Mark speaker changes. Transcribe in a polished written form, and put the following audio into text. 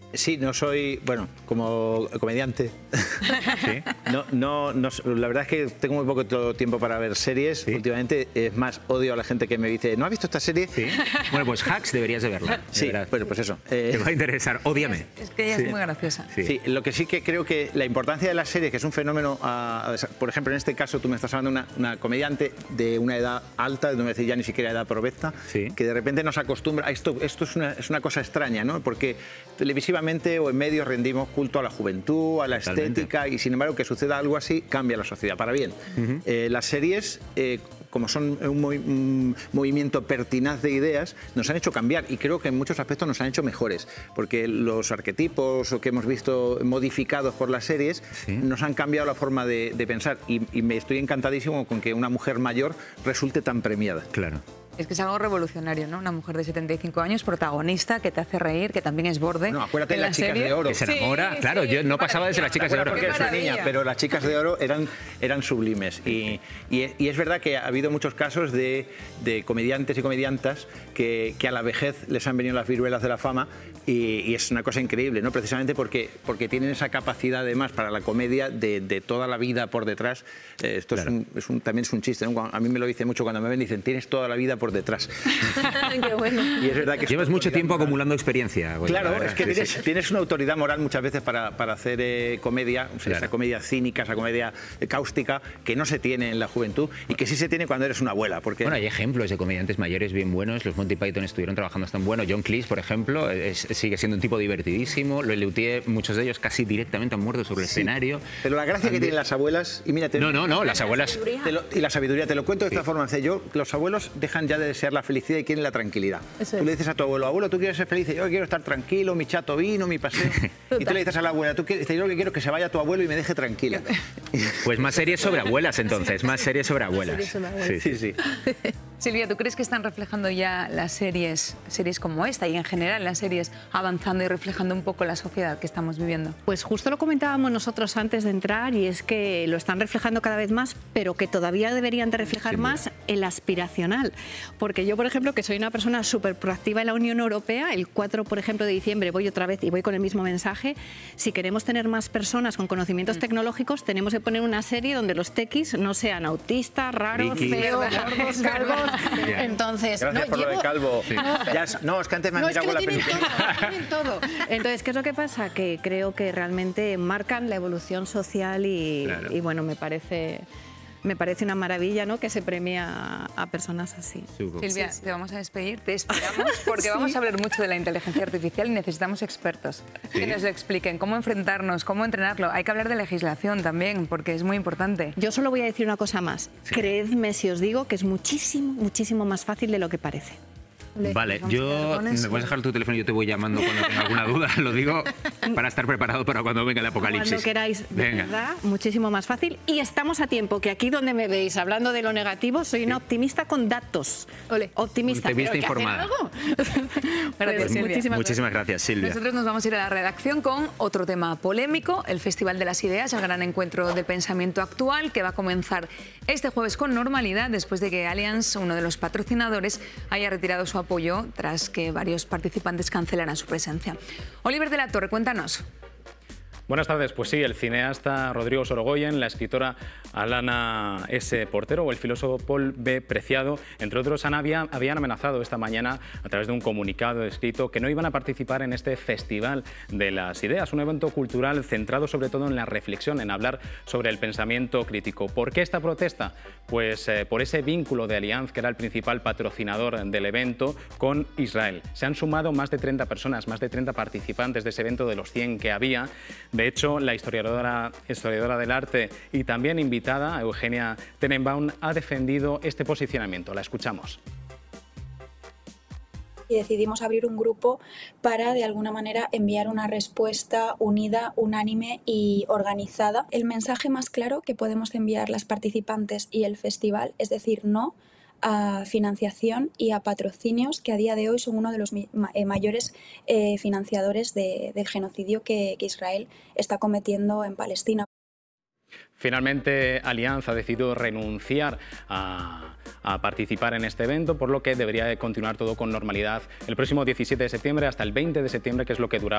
Speaker 1: Sí, no soy, bueno, como comediante.
Speaker 2: Sí.
Speaker 1: La verdad es que tengo muy poco tiempo para ver series.
Speaker 2: Sí.
Speaker 1: Últimamente, es más, odio a la gente que me dice, ¿no has visto esta serie?
Speaker 2: Sí. Bueno, pues Hacks deberías de verla.
Speaker 1: Sí, bueno, pues eso.
Speaker 2: Te va a interesar, ódiame.
Speaker 3: Es que ella
Speaker 2: Sí.
Speaker 3: es muy graciosa.
Speaker 2: Sí.
Speaker 1: Sí, lo que sí que creo que la importancia de las series, que es un fenómeno, por ejemplo, en este caso tú me estás hablando de una comediante de una edad alta, no me decir ya ni siquiera edad provecta,
Speaker 2: Sí.
Speaker 1: que de repente nos acostumbra a esto es una cosa extraña, ¿no? Porque televisivamente o en medios rendimos culto a la juventud, a la
Speaker 2: Totalmente.
Speaker 1: estética, y sin embargo que suceda algo así cambia la sociedad para bien. Las series, como son un movimiento pertinaz de ideas, nos han hecho cambiar y creo que en muchos aspectos nos han hecho mejores, porque los arquetipos que hemos visto modificados por las series
Speaker 2: Sí.
Speaker 1: nos han cambiado la forma de pensar y me estoy encantadísimo con que una mujer mayor resulte tan premiada.
Speaker 2: Claro.
Speaker 3: Es que es algo revolucionario, ¿no? Una mujer de 75 años, protagonista, que te hace reír, que también es borde.
Speaker 1: No, acuérdate
Speaker 3: en
Speaker 1: de
Speaker 3: la
Speaker 1: las chicas
Speaker 3: serie.
Speaker 1: de oro.
Speaker 2: Que se enamora.
Speaker 3: Sí,
Speaker 2: Claro,
Speaker 3: sí,
Speaker 2: yo no
Speaker 3: qué
Speaker 2: pasaba de las chicas de oro.
Speaker 1: Porque
Speaker 3: Qué
Speaker 1: eres una
Speaker 3: maravilla.
Speaker 1: niña, pero las chicas de oro eran sublimes. Y es verdad que ha habido muchos casos de comediantes y comediantas que a la vejez les han venido las viruelas de la fama y es una cosa increíble, ¿no? Precisamente porque tienen esa capacidad además para la comedia de toda la vida por detrás. Esto
Speaker 2: Claro.
Speaker 1: también es un chiste, ¿no? A mí me lo dicen mucho cuando me ven, dicen, tienes toda la vida por detrás.
Speaker 3: Qué bueno.
Speaker 1: Y es verdad que es
Speaker 2: Llevas
Speaker 1: una
Speaker 2: mucho
Speaker 1: autoridad
Speaker 2: tiempo
Speaker 1: moral.
Speaker 2: acumulando experiencia. Goya, la
Speaker 1: Claro,
Speaker 2: verdad.
Speaker 1: es que
Speaker 2: Sí, sí.
Speaker 1: tienes una autoridad moral muchas veces para hacer comedia, o sea,
Speaker 2: Claro.
Speaker 1: esa comedia cínica, esa comedia cáustica, que no se tiene en la juventud y que sí se tiene cuando eres una abuela. Porque
Speaker 2: Bueno, hay ejemplos de comediantes mayores bien buenos. Los Monty Python estuvieron trabajando tan bueno. John Cleese, por ejemplo, sigue siendo un tipo divertidísimo. Los Leutier, muchos de ellos casi directamente han muerto sobre el escenario.
Speaker 1: pero la gracia que tienen las abuelas, y mírate.
Speaker 2: No, las abuelas...
Speaker 1: Y la sabiduría, te lo cuento de esta forma. Los abuelos dejan ya de desear la felicidad y quieren la tranquilidad.
Speaker 4: Eso
Speaker 1: Tú le
Speaker 4: es.
Speaker 1: dices a tu abuelo, tú quieres ser feliz, y yo quiero estar tranquilo, mi chato vino, mi paseo. Y tú le dices a la abuela, yo lo que quiero es que se vaya tu abuelo y me deje tranquila.
Speaker 2: Pues más series sobre abuelas, entonces. Más series sobre abuelas.
Speaker 4: series sobre abuelas.
Speaker 1: Sí, sí.
Speaker 3: Silvia, ¿tú crees que están reflejando ya las series como esta y en general las series avanzando y reflejando un poco la sociedad que estamos viviendo?
Speaker 4: Pues justo lo comentábamos nosotros antes de entrar y es que lo están reflejando cada vez más, pero que todavía deberían de reflejar
Speaker 2: Sin duda.
Speaker 4: más el aspiracional. Porque yo, por ejemplo, que soy una persona súper proactiva en la Unión Europea, el 4, por ejemplo, de diciembre voy otra vez y voy con el mismo mensaje. Si queremos tener más personas con conocimientos tecnológicos, tenemos que poner una serie donde los tequis no sean autistas, raros,
Speaker 2: Frikis.
Speaker 4: feos, gordos, calvos.
Speaker 2: Ya.
Speaker 4: Entonces,
Speaker 1: Gracias por lo de calvo. No, es que antes me han
Speaker 4: No, es que
Speaker 1: mirado
Speaker 4: lo
Speaker 1: con la
Speaker 4: tienen
Speaker 1: peluca.
Speaker 4: todo, lo tienen todo. Entonces, ¿qué es lo que pasa? Que creo que realmente marcan la evolución social y,
Speaker 2: Claro.
Speaker 4: y bueno, me parece una maravilla, ¿no?, que se premia a personas así.
Speaker 3: Silvia, te vamos a despedir, te esperamos porque vamos a hablar mucho de la inteligencia artificial y necesitamos expertos que nos lo expliquen, cómo enfrentarnos, cómo entrenarlo. Hay que hablar de legislación también porque es muy importante.
Speaker 4: Yo solo voy a decir una cosa más. Creedme si os digo que es muchísimo, muchísimo más fácil de lo que parece.
Speaker 2: Vale,
Speaker 3: Vamos a
Speaker 2: yo
Speaker 3: quedar con
Speaker 2: me
Speaker 3: eso.
Speaker 2: puedes dejar tu teléfono y yo te voy llamando cuando tenga alguna duda. Lo digo para estar preparado para cuando venga el apocalipsis.
Speaker 4: Cuando queráis, de
Speaker 2: Venga.
Speaker 4: verdad, muchísimo más fácil. Y estamos a tiempo, que aquí donde me veis hablando de lo negativo, soy una optimista con datos.
Speaker 3: Ole.
Speaker 4: Optimista.
Speaker 2: Optimista
Speaker 4: pero que
Speaker 2: informada.
Speaker 4: hacen algo.
Speaker 3: Gracias, Silvia.
Speaker 2: Muchísimas gracias, Silvia.
Speaker 3: Nosotros nos vamos a ir a la redacción con otro tema polémico, el Festival de las Ideas, el gran encuentro de pensamiento actual que va a comenzar este jueves con normalidad después de que Allianz, uno de los patrocinadores, haya retirado su apoyo tras que varios participantes cancelaran su presencia. Oliver de la Torre, cuéntanos.
Speaker 5: Buenas tardes. Pues sí, el cineasta Rodrigo Sorogoyen, la escritora Alana S. Portero o el filósofo Paul B. Preciado, entre otros, habían amenazado esta mañana a través de un comunicado escrito que no iban a participar en este Festival de las Ideas, un evento cultural centrado sobre todo en la reflexión, en hablar sobre el pensamiento crítico. ¿Por qué esta protesta? Pues por ese vínculo de Allianz, que era el principal patrocinador del evento, con Israel. Se han sumado más de 30 personas, más de 30 participantes de ese evento de los 100 que había. De hecho, la historiadora del arte y también invitada, Eugenia Tenenbaum, ha defendido este posicionamiento. La escuchamos.
Speaker 6: Y decidimos abrir un grupo para, de alguna manera, enviar una respuesta unida, unánime y organizada. El mensaje más claro que podemos enviar las participantes y el festival es decir no a financiación y a patrocinios que a día de hoy son uno de los mayores financiadores del genocidio que Israel está cometiendo en Palestina.
Speaker 5: Finalmente, Allianz ha decidido renunciar a participar en este evento, por lo que debería de continuar todo con normalidad el próximo 17 de septiembre hasta el 20 de septiembre, que es lo que dura